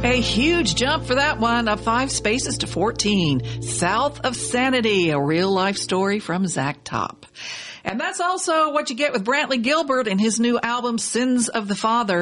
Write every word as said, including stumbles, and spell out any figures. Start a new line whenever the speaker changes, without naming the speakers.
A huge jump for that one, up five spaces to fourteen. South of Sanity, a real-life story from Zach Top. And that's also what you get with Brantley Gilbert and his new album, Sins of the Father.